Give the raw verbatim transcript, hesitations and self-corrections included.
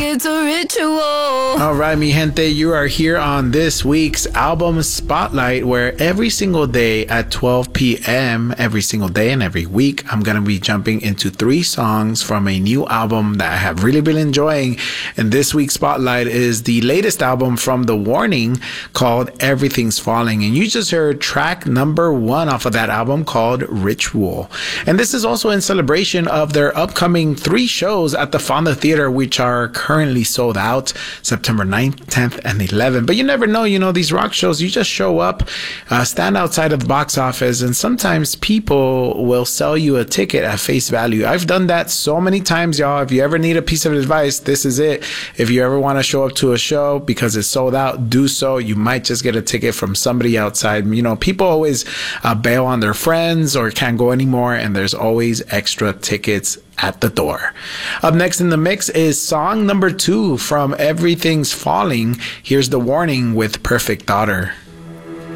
It's a ritual. All right, mi gente, you are here on this week's Album Spotlight, where every single day at twelve p.m., every single day and every week, I'm going to be jumping into three songs from a new album that I have really been enjoying. And this week's Spotlight is the latest album from The Warning called Everything's Falling. And you just heard track number one off of that album called Ritual. And this is also in celebration of their upcoming three shows at the Fonda Theater, which are currently sold out September ninth, tenth, and eleventh. But you never know, you know, these rock shows, you just show up, uh, stand outside of the box office, and sometimes people will sell you a ticket at face value. I've done that so many times, y'all. If you ever need a piece of advice, this is it. If you ever want to show up to a show because it's sold out, do so. You might just get a ticket from somebody outside. You know, people always uh, bail on their friends or can't go anymore, and there's always extra tickets at the door. Up next in the mix is song number two from Everything's Falling. Here's The Warning with Perfect Daughter.